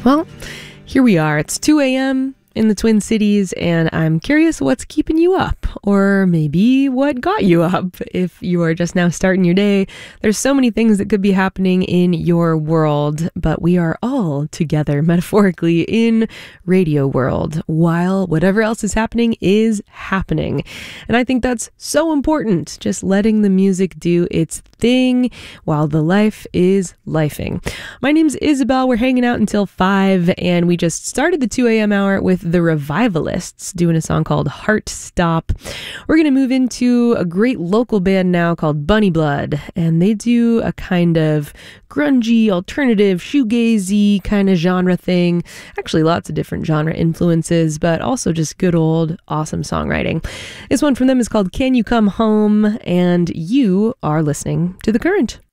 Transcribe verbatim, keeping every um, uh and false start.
Well, here we are. It's two a.m. in the Twin Cities, and I'm curious what's keeping you up, or maybe what got you up. If you are just now starting your day, there's so many things that could be happening in your world, but we are all together, metaphorically, in radio world, while whatever else is happening is happening. And I think that's so important, just letting the music do its thing while the life is lifing. My name's Isabel. We're hanging out until five, and we just started the two a.m. hour with the Revivalists doing a song called Heart Stop. We're going to move into a great local band now called Bunny Blood, and they do a kind of grungy, alternative, shoegazy kind of genre thing. Actually, lots of different genre influences, but also just good old awesome songwriting. This one from them is called Can You Come Home, and you are listening to The Current.